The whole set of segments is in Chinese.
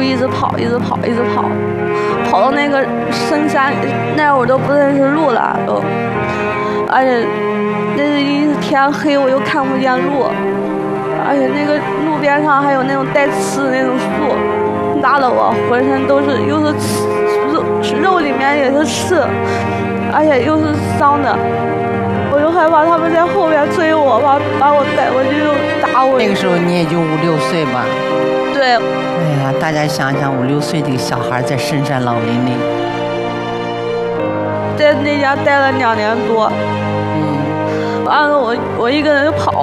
一直跑，跑到那个深山，那会儿都不认识路了都，而且那是一天黑，我又看不见路，而且那个路边上还有那种带刺的那种树，拉得我浑身都是，又是刺肉里面也是刺，而且又是伤的。我就害怕他们在后面追我，把我带过去就打我。 那个时候你也就5、6岁吧？ 对。 哎呀，大家想想5、6岁的小孩在深山老林里， 在那家待了2年多。完了我一个人就跑，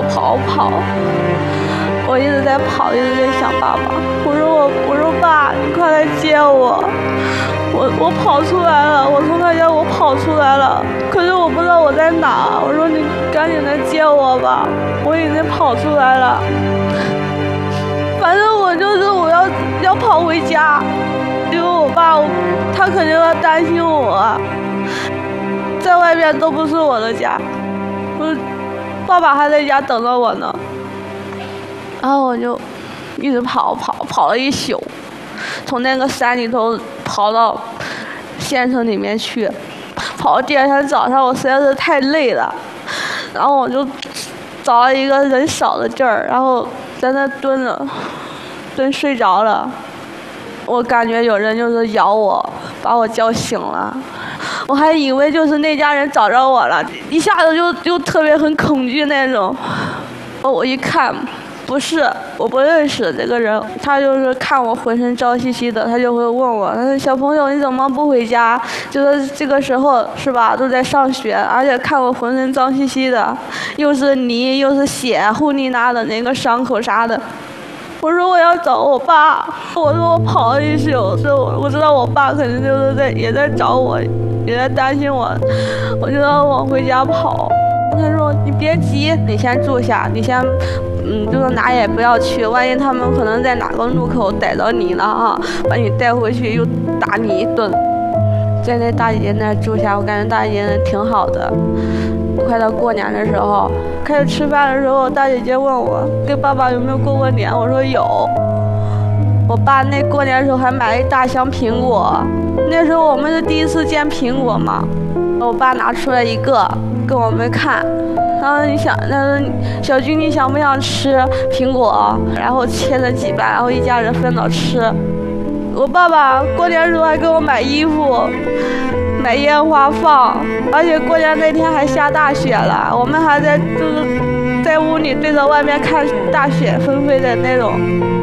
我一直在跑，一直在想爸爸。我说爸，你快来接我。我跑出来了，我从他家我跑出来了，可是我不知道我在哪。我说你赶紧来接我吧，我已经跑出来了。反正我就是我要跑回家，因为我爸他肯定要担心我，在外面都不是我的家，爸爸还在家等着我呢。然后我就一直跑了一宿，从那个山里头跑到县城里面去，跑到第2天早上，我实在是太累了，然后我就找了一个人少的地儿，然后在那蹲睡着了。我感觉有人就是咬我，把我叫醒了，我还以为就是那家人找着我了，一下子就特别很恐惧那种。我一看。不是，我不认识这个人，他就是看我浑身脏兮兮的，他就会问我，他说小朋友你怎么不回家？就是这个时候是吧，都在上学，而且看我浑身脏兮兮的，又是泥又是血，糊泥拉的那个伤口啥的。我说我要找我爸，我说我跑了一宿，我知道我爸肯定就是也在找我，也在担心我，我就要往回家跑。他说你别急，你先住下，你先就是哪也不要去，万一他们可能在哪个路口逮着你了啊，把你带回去又打你一顿。在那大姐姐那住下，我感觉大姐姐人挺好的。快到过年的时候，开始吃饭的时候，大姐姐问我跟爸爸有没有过过年，我说有。我爸那过年的时候还买了一大箱苹果，那时候我们是第一次见苹果嘛，我爸拿出来一个跟我们看，然后你想，小军你想不想吃苹果？然后切成几瓣，然后一家人分着吃。我爸爸过年的时候还给我买衣服，买烟花放，而且过年那天还下大雪了，我们还就是在屋里对着外面看大雪纷飞的那种。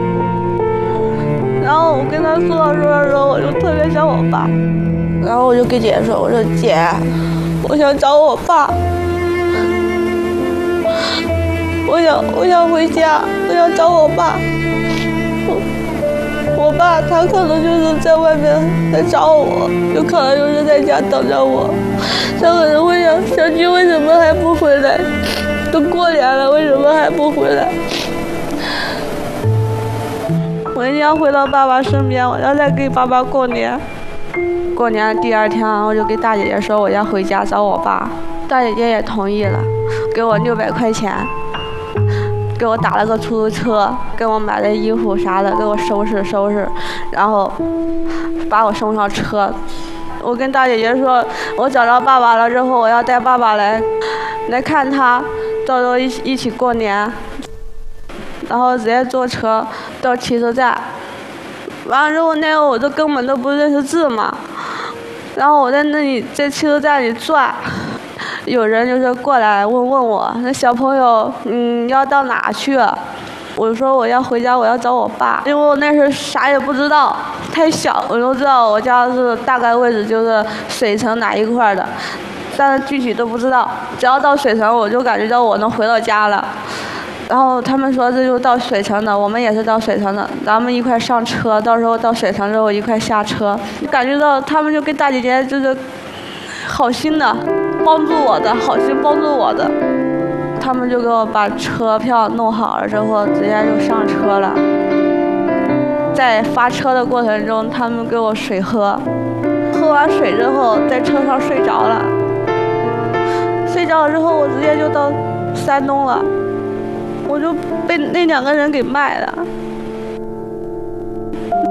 然后我跟他说的时候，我就特别想我爸，然后我就跟姐说，我说姐，我想找我爸，我想回家，我想找我爸。我爸他可能就是在外面在找我，有可能就是在家等着我。他可能会想，小军为什么还不回来？都过年了，为什么还不回来？我一定要回到爸爸身边，我要再给爸爸过年。过年第2天，我就给大姐姐说我要回家找我爸，大姐姐也同意了，给我600块钱，给我打了个出租车，给我买了衣服啥的，给我收拾，然后把我送上车。我跟大姐姐说，我找到爸爸了之后，我要带爸爸来看他，到时候一起过年。然后直接坐车到汽车站，完了之后那个我都根本都不认识字嘛，然后我在那里在汽车站里转，有人就是过来问我，那小朋友要到哪去？我说我要回家，我要找我爸，因为我那时候啥也不知道，太小，我就知道我家是大概位置就是水城哪一块的，但是具体都不知道，只要到水城我就感觉到我能回到家了。然后他们说这就到水城的，我们也是到水城的，咱们一块上车，到时候到水城之后一块下车。感觉到他们就跟大姐姐就是好心的帮助我的，好心帮助我的。他们就给我把车票弄好了之后，直接就上车了。在发车的过程中，他们给我水喝，喝完水之后在车上睡着了。睡着了之后，我直接就到山东了。我就被那2个人给卖了。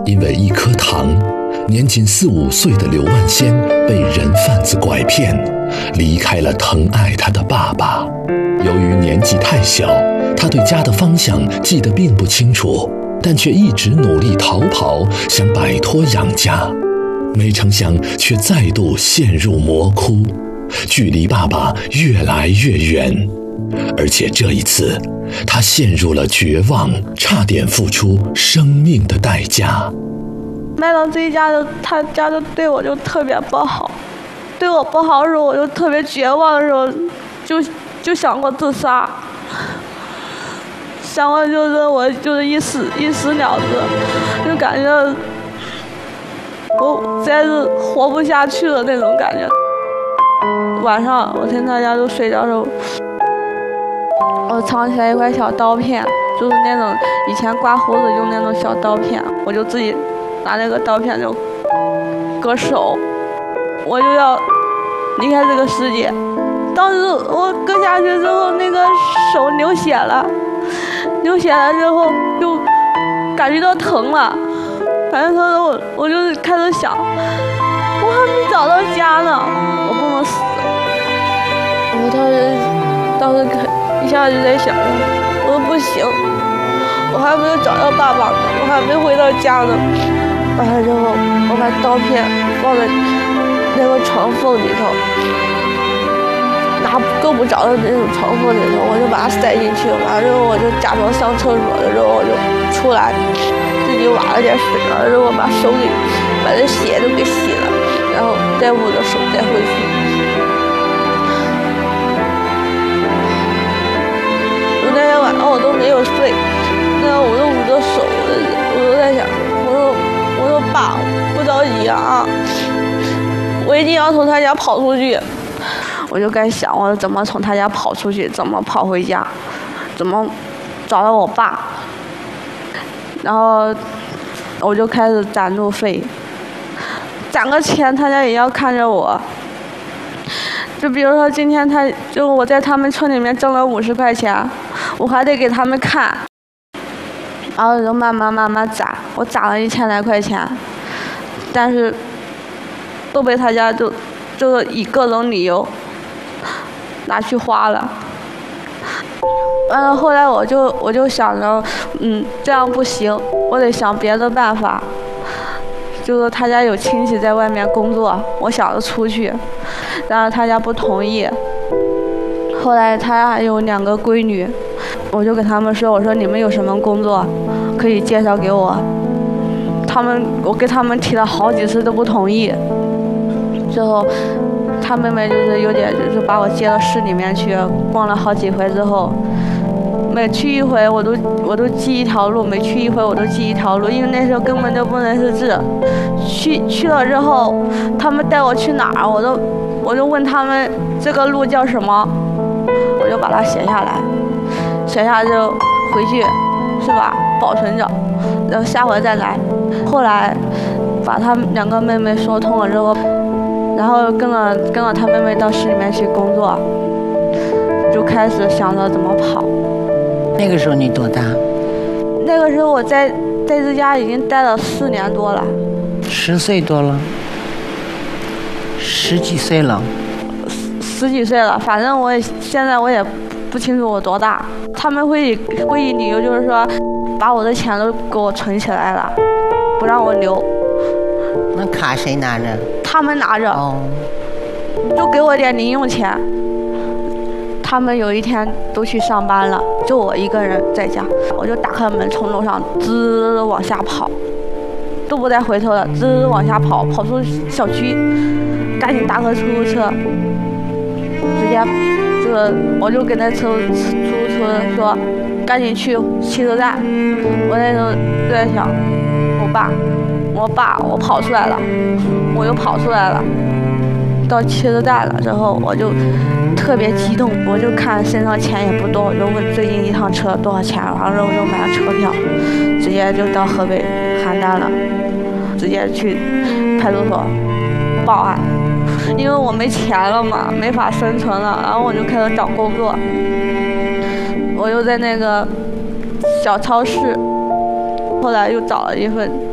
因为一颗糖，年仅4、5岁的刘万仙被人贩子拐骗，离开了疼爱他的爸爸。由于年纪太小，他对家的方向记得并不清楚，但却一直努力逃跑，想摆脱养家。没成想却再度陷入魔窟，距离爸爸越来越远。而且这一次，他陷入了绝望，差点付出生命的代价。 卖到这一家的，他家就对我就特别不好，对我不好的时候，我就特别绝望的时候，就想过自杀，想过就是我就是一死了之，就感觉我实在是活不下去了那种感觉。晚上我趁大家都睡着的时候，我藏起来一块小刀片，就是那种以前刮胡子用那种小刀片，我就自己拿那个刀片就割手，我就要离开这个世界。当时我割下去之后，那个手流血了之后就感觉到疼了，反正说我就开始想，我还没找到家呢，我不能死。我当时一下就在想，我说不行，我还没有找到爸爸呢，我还没回到家呢。完了之后，我把刀片放在那个床缝里头，够不着的那种床缝里头，我就把它塞进去。完了之后，我就假装上厕所的时候，我就出来，自己挖了点水，完了之后把这血都给洗了，然后再捂着手再回去。那天晚上我都没有睡，我就捂着手，我就在想，我说爸，不着急啊，我一定要从他家跑出去。我就该想我怎么从他家跑出去，怎么跑回家，怎么找到我爸。然后我就开始攒路费，攒个钱他家也要看着我。就比如说今天我在他们村里面挣了50块钱，我还得给他们看，然后就慢慢攒，我攒了1000来块钱，但是都被他家就是以各种理由拿去花了。后来我就想着，这样不行，我得想别的办法。就是他家有亲戚在外面工作，我想着出去，但是他家不同意。后来他还有2个闺女，我就跟他们说，我说你们有什么工作可以介绍给我。我给他们提了好几次都不同意。最后他妹妹就是有点就是把我接到市里面去逛了好几回之后，每去一回我都记一条路，每去一回我都记一条路，因为那时候根本就不认识字。去了之后，他们带我去哪儿，我就问他们这个路叫什么，我就把它写下来，写下就回去，是吧？保存着，然后下回再来。后来把他们2个妹妹说通了之后，然后跟了他妹妹到市里面去工作，就开始想着怎么跑。 那个时候你多大？ 那个时候我在这家已经待了4年多了。 10岁多了，10几岁了 ，10几岁了。反正现在我也不清楚我多大。他们会以理由就是说，把我的钱都给我存起来了，不让我留。 那卡谁拿着？ 他们拿着。哦。就给我点零用钱。他们有一天都去上班了，就我一个人在家，我就打开门从楼上滋往下跑，都不带回头的，滋往下跑出小区，赶紧打个出租车，直接我就跟那出租车说赶紧去汽车站。我那时候就在想，我跑出来了，我又跑出来了。到汽车站了之后，我就特别激动，我就看身上钱也不多，我就问最近一趟车多少钱，完了我就买了车票，直接就到河北邯郸了，直接去派出所报案，因为我没钱了嘛，没法生存了，然后我就开始找工作，我又在那个小超市，后来又找了一份